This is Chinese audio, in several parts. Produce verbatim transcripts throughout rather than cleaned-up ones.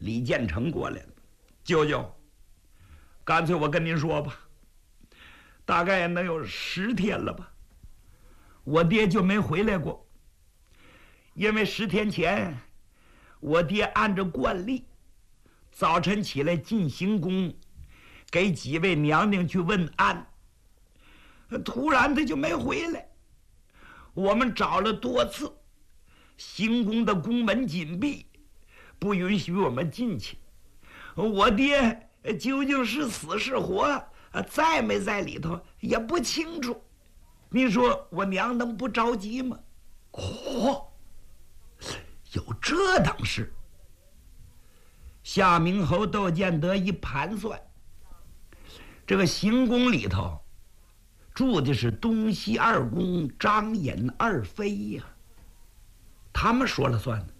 李建成过来了。舅舅，干脆我跟您说吧，大概能有十天了吧，我爹就没回来过。因为十天前，我爹按照惯例，早晨起来进行宫，给几位娘娘去问安，突然他就没回来。我们找了多次，行宫的宫门紧闭，不允许我们进去。我爹究竟是死是活，在没在里头也不清楚。你说我娘能不着急吗？哦，有这等事。夏明侯窦建德一盘算，这个行宫里头住的是东西二公张尹二妃呀，他们说了算呢。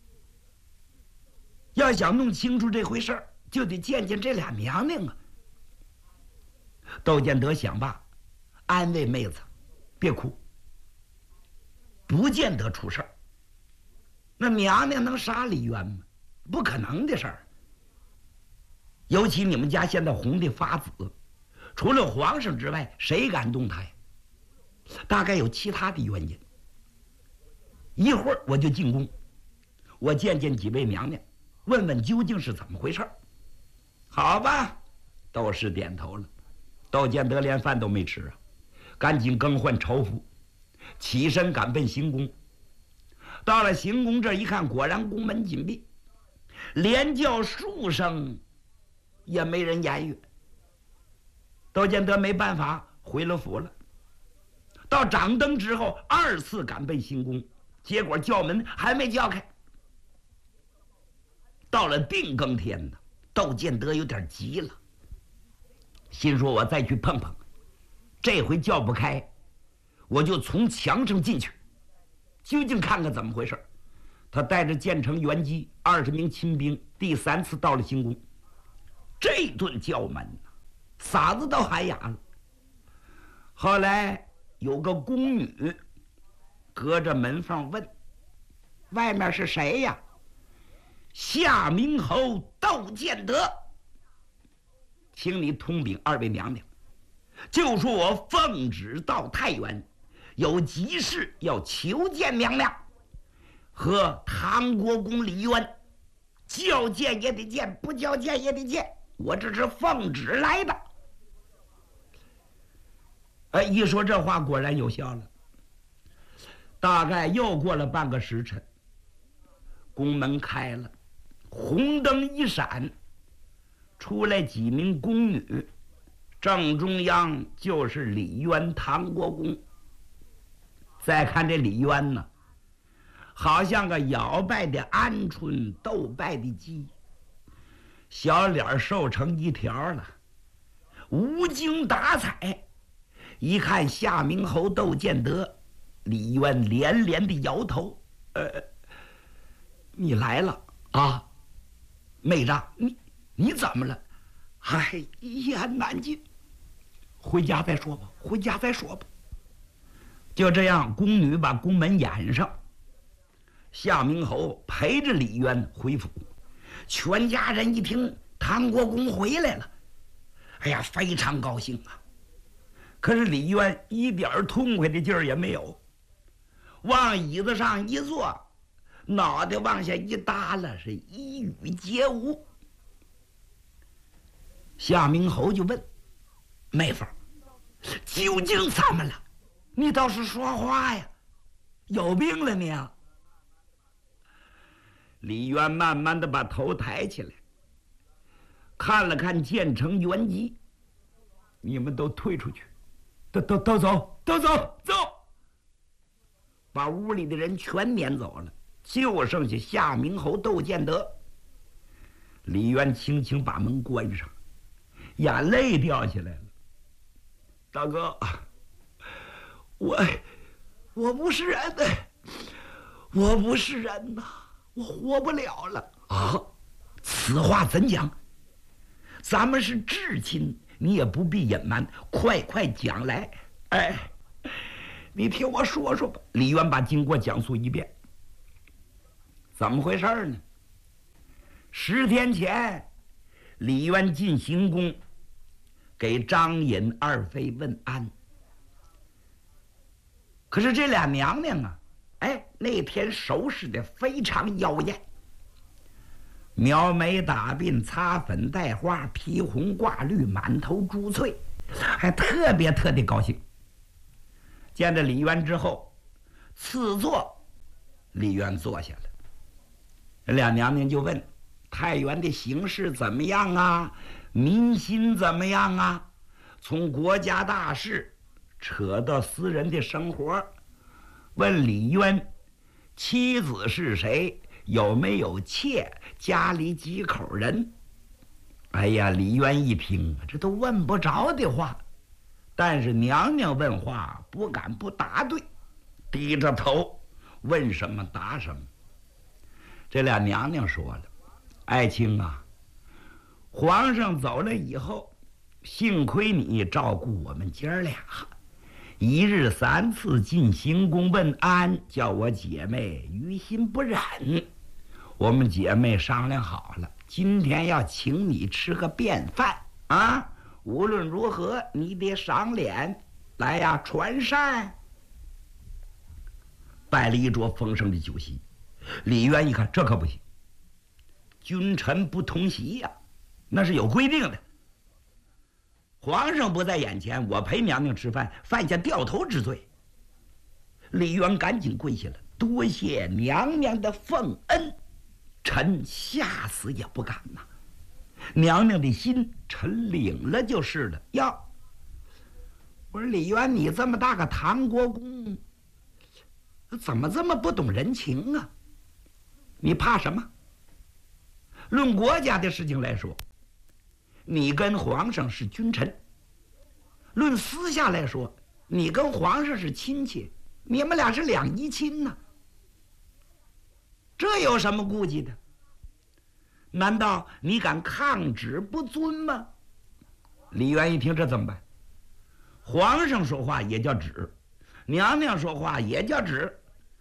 要想弄清楚这回事儿，就得见见这俩娘娘啊。窦建德想罢，安慰妹子，别哭，不见得出事儿。那娘娘能杀李渊吗？不可能的事儿。尤其你们家现在红的发紫，除了皇上之外，谁敢动他呀？大概有其他的原因。一会儿我就进宫，我见见几位娘娘，问问究竟是怎么回事。好吧，窦氏点头了。窦建德连饭都没吃啊，赶紧更换朝服，起身赶奔行宫。到了行宫这一看，果然宫门紧闭，连叫数声也没人言语。窦建德没办法，回了府了。到掌灯之后，二次赶奔行宫，结果叫门还没叫开。到了定更天呢，窦建德有点急了，心说我再去碰碰，这回叫不开，我就从墙上进去，究竟看看怎么回事。他带着建成、元基二十名亲兵，第三次到了行宫。这顿叫门呢，嗓子都喊哑了。后来有个宫女隔着门缝问：“外面是谁呀？”夏明侯窦建德，请你通禀二位娘娘，就说我奉旨到太原，有急事要求见娘娘，和唐国公李渊，叫见也得见，不叫见也得见，我这是奉旨来的。哎，一说这话果然有效了。大概又过了半个时辰，宫门开了，红灯一闪，出来几名宫女，正中央就是李渊唐国公。再看这李渊呢，好像个摇摆的鹌鹑，斗败的鸡，小脸瘦成一条了，无精打采。一看夏明侯窦建德，李渊连连的摇头：“呃，你来了啊，妹子，你你怎么了？哎，一言难尽，回家再说吧，回家再说吧。”就这样，宫女把宫门掩上，夏明侯陪着李渊回府。全家人一听唐国公回来了，哎呀，非常高兴啊。可是李渊一点痛快的劲儿也没有，往椅子上一坐，脑袋往下一耷拉，是一语皆无。夏明侯就问：“妹夫，究竟怎么了？你倒是说话呀，有病了你啊？”李渊慢慢的把头抬起来，看了看建成、元基：“你们都退出去，都都都走，都走走！”把屋里的人全撵走了，就剩下夏明侯窦建德。李渊轻轻把门关上，眼泪掉下来了：“大哥，我我不是人，我不是人呐，我活不了了啊！此话怎讲？咱们是至亲，你也不必隐瞒，快快讲来。哎，你听我说说吧。”李渊把经过讲述一遍。怎么回事呢？ 十天前，李渊进行宫，给张隐二妃问安。可是这俩娘娘啊，哎，那天收拾的非常妖艳，描眉打鬓，擦粉戴花，披红挂绿，满头珠翠，还特别特别高兴。见着李渊之后，赐座，李渊坐下了。俩娘娘就问太原的形势怎么样啊，民心怎么样啊，从国家大事扯到私人的生活，问李渊妻子是谁，有没有妾，家里几口人。哎呀，李渊一听，这都问不着的话，但是娘娘问话不敢不答对，低着头问什么答什么。这俩娘娘说了，爱卿啊，皇上走了以后，幸亏你照顾我们姐儿俩，一日三次进行宫问安，叫我姐妹于心不忍。我们姐妹商量好了，今天要请你吃个便饭啊！无论如何，你得赏脸来呀，传膳。摆了一桌丰盛的酒席。李渊一看，这可不行，君臣不同席呀、啊，那是有规定的。皇上不在眼前，我陪娘娘吃饭，犯下掉头之罪。李渊赶紧跪下了，多谢娘娘的奉恩，臣下死也不敢呐。娘娘的心，臣领了就是了。呀，我说李渊，你这么大个唐国公，怎么这么不懂人情啊？你怕什么？论国家的事情来说，你跟皇上是君臣；论私下来说，你跟皇上是亲戚，你们俩是两姨亲呐、啊。这有什么顾忌的？难道你敢抗旨不遵吗？李渊一听，这怎么办？皇上说话也叫旨，娘娘说话也叫旨。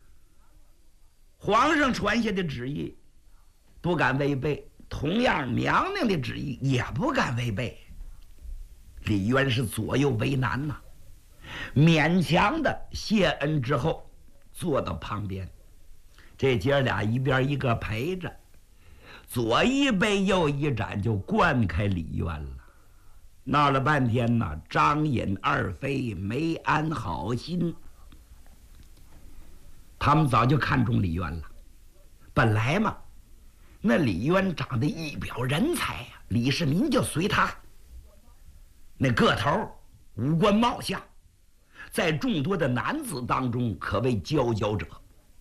皇上传下的旨意不敢违背，同样娘娘的旨意也不敢违背。李渊是左右为难呐、啊，勉强的谢恩之后，坐到旁边。这姐俩一边一个陪着，左一杯右一盏就灌开李渊了。闹了半天呢，张隐二妃没安好心。他们早就看中李渊了，本来嘛，那李渊长得一表人才呀、啊，李世民就随他。那个头，五官貌相，在众多的男子当中可谓佼佼者。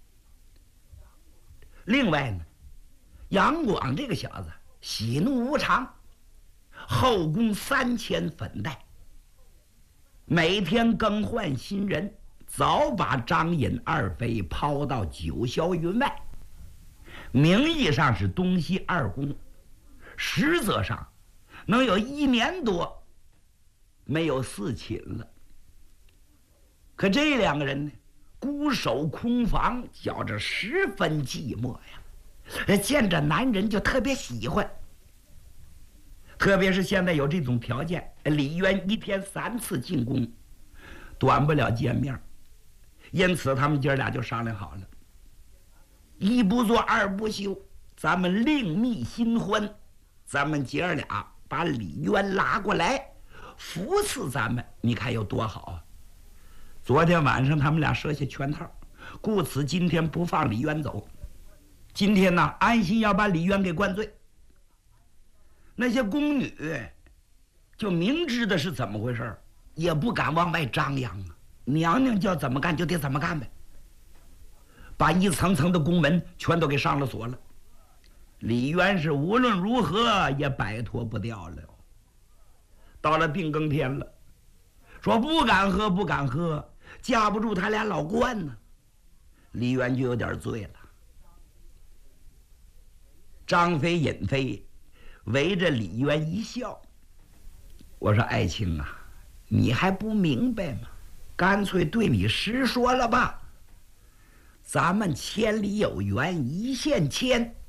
另外呢，杨广这个小子喜怒无常，后宫三千粉黛，每天更换新人。早把张隐二妃抛到九霄云外，名义上是东西二宫，实则上能有一年多没有侍寝了。可这两个人呢，孤守空房，觉着十分寂寞呀。见着男人就特别喜欢，特别是现在有这种条件，李渊一天三次进宫，短不了见面。因此他们姐俩就商量好了，一不做二不休，咱们另觅新欢。咱们姐俩把李渊拉过来扶持咱们，你看有多好啊！昨天晚上他们俩设下圈套，故此今天不放李渊走。今天呢，安心要把李渊给灌醉。那些宫女就明知的是怎么回事，也不敢往外张扬啊。娘娘叫怎么干就得怎么干呗，把一层层的宫门全都给上了锁了。李渊是无论如何也摆脱不掉了。到了定更天了，说不敢喝不敢喝，架不住他俩老灌呢。李渊就有点醉了。张飞尹飞围着李渊一笑，我说爱卿啊，你还不明白吗？干脆对你实说了吧，咱们千里有缘一线牵，